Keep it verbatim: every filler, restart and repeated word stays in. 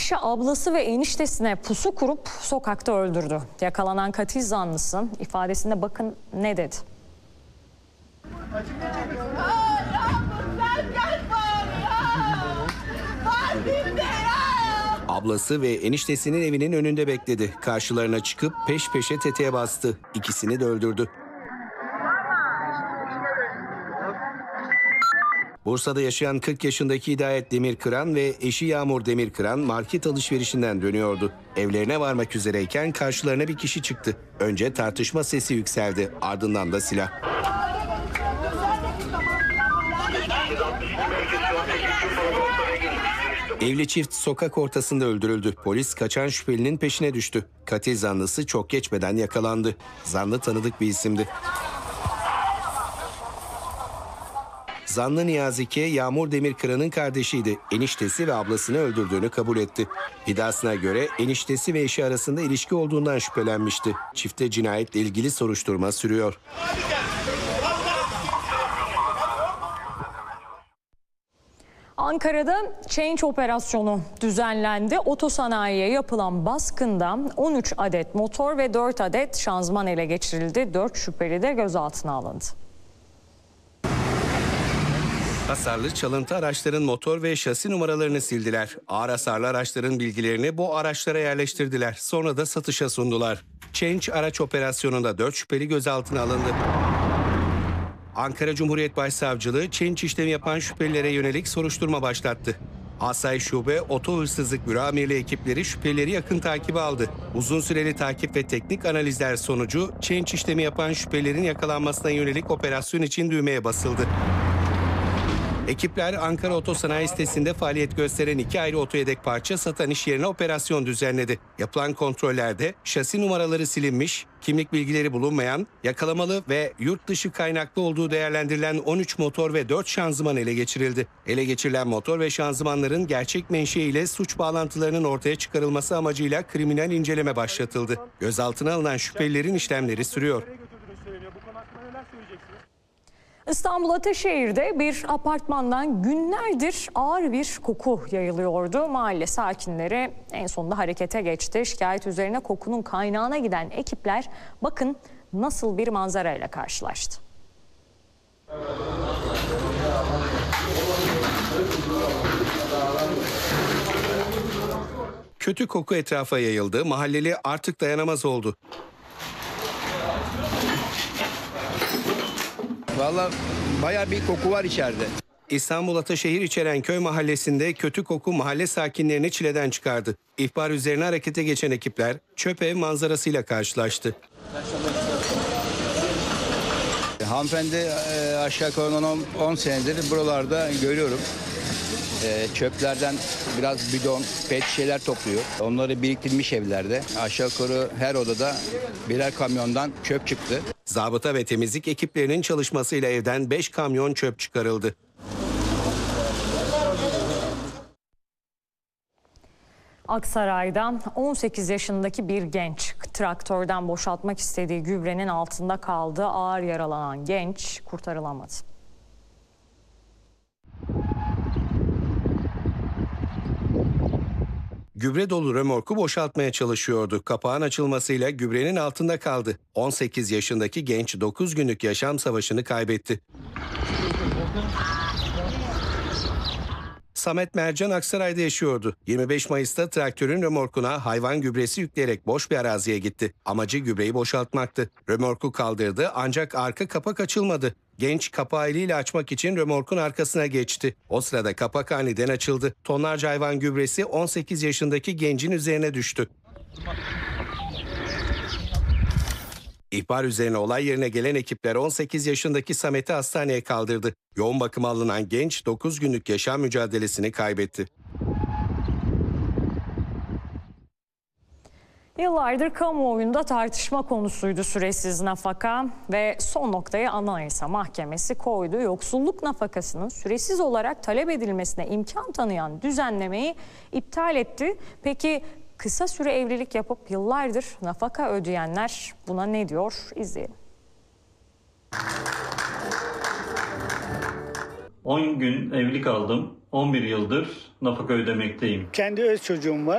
kişi ablası ve eniştesine pusu kurup sokakta öldürdü. Yakalanan katil zanlısı ifadesinde bakın ne dedi. Ablası ve eniştesinin evinin önünde bekledi. Karşılarına çıkıp peş peşe tetiğe bastı. İkisini de öldürdü. Bursa'da yaşayan kırk yaşındaki Hidayet Demirkıran ve eşi Yağmur Demirkıran market alışverişinden dönüyordu. Evlerine varmak üzereyken karşılarına bir kişi çıktı. Önce tartışma sesi yükseldi, ardından da silah. Evli çift sokak ortasında öldürüldü. Polis kaçan şüphelinin peşine düştü. Katil zanlısı çok geçmeden yakalandı. Zanlı tanıdık bir isimdi. Zanlı Niyazike, Yağmur Demirkıran'ın kardeşiydi. Eniştesi ve ablasını öldürdüğünü kabul etti. İddiasına göre eniştesi ve eşi arasında ilişki olduğundan şüphelenmişti. Çifte cinayetle ilgili soruşturma sürüyor. Ankara'da Change operasyonu düzenlendi. Otosanayiye yapılan baskında on üç adet motor ve dört adet şanzıman ele geçirildi. dört şüpheli de gözaltına alındı. Hasarlı çalıntı araçların motor ve şasi numaralarını sildiler. Ağır hasarlı araçların bilgilerini bu araçlara yerleştirdiler. Sonra da satışa sundular. Change araç operasyonunda dört şüpheli gözaltına alındı. Ankara Cumhuriyet Başsavcılığı Change işlemi yapan şüphelilere yönelik soruşturma başlattı. Asayiş Şube Oto Hırsızlık Büro Amirliği ekipleri şüphelileri yakın takibe aldı. Uzun süreli takip ve teknik analizler sonucu Change işlemi yapan şüphelilerin yakalanmasına yönelik operasyon için düğmeye basıldı. Ekipler Ankara Otosanayi sitesinde faaliyet gösteren iki ayrı otoyedek parça satan iş yerine operasyon düzenledi. Yapılan kontrollerde şasi numaraları silinmiş, kimlik bilgileri bulunmayan, yakalamalı ve yurt dışı kaynaklı olduğu değerlendirilen on üç motor ve dört şanzıman ele geçirildi. Ele geçirilen motor ve şanzımanların gerçek menşeiyle suç bağlantılarının ortaya çıkarılması amacıyla kriminal inceleme başlatıldı. Gözaltına alınan şüphelilerin işlemleri sürüyor. İstanbul Ataşehir'de bir apartmandan günlerdir ağır bir koku yayılıyordu. Mahalle sakinleri en sonunda harekete geçti. Şikayet üzerine kokunun kaynağına giden ekipler bakın nasıl bir manzarayla karşılaştı. Kötü koku etrafa yayıldı. Mahalleli artık dayanamaz oldu. Vallahi bayağı bir koku var içeride. İstanbul Ataşehir İçerenköy mahallesinde kötü koku mahalle sakinlerini çileden çıkardı. İhbar üzerine harekete geçen ekipler çöp ev manzarasıyla karşılaştı. Hanımefendi e, aşağı yukarı on senedir buralarda görüyorum. E, çöplerden biraz bidon, pet şişeler topluyor. Onları biriktirmiş evlerde. Aşağı yukarı her odada birer kamyondan çöp çıktı. Zabıta ve temizlik ekiplerinin çalışmasıyla evden beş kamyon çöp çıkarıldı. Aksaray'da on sekiz yaşındaki bir genç traktörden boşaltmak istediği gübrenin altında kaldı. Ağır yaralanan genç kurtarılamadı. Gübre dolu römorku boşaltmaya çalışıyordu. Kapağın açılmasıyla gübrenin altında kaldı. on sekiz yaşındaki genç dokuz günlük yaşam savaşını kaybetti. Samet Mercan Aksaray'da yaşıyordu. yirmi beş Mayıs'ta traktörün römorkuna hayvan gübresi yükleyerek boş bir araziye gitti. Amacı gübreyi boşaltmaktı. Römorku kaldırdı ancak arka kapak açılmadı. Genç kapağı eliyle açmak için römorkun arkasına geçti. O sırada kapak aniden açıldı. Tonlarca hayvan gübresi on sekiz yaşındaki gencin üzerine düştü. İhbar üzerine olay yerine gelen ekipler on sekiz yaşındaki Samet'i hastaneye kaldırdı. Yoğun bakıma alınan genç dokuz günlük yaşam mücadelesini kaybetti. Yıllardır kamuoyunda tartışma konusuydu süresiz nafaka ve son noktayı Anayasa Mahkemesi koydu. Yoksulluk nafakasının süresiz olarak talep edilmesine imkan tanıyan düzenlemeyi iptal etti. Peki kısa süre evlilik yapıp yıllardır nafaka ödeyenler buna ne diyor? İzleyelim. on gün evli kaldım. on bir yıldır nafaka ödemekteyim. Kendi öz çocuğum var.